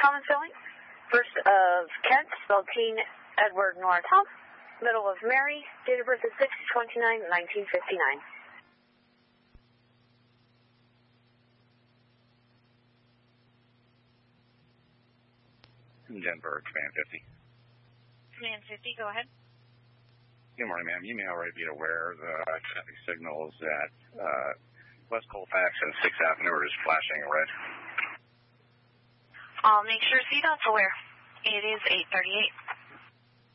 common spelling. First of Kent, spelled Teen Edward Nora Tom. Middle of Mary, date of birth is 6/29/1959. Denver, Command 50. Command 50, go ahead. Good morning, ma'am. You may already be aware of the traffic signals at West Colfax and 6th Avenue are just flashing red. I'll make sure CDOT's aware. It is 8:38.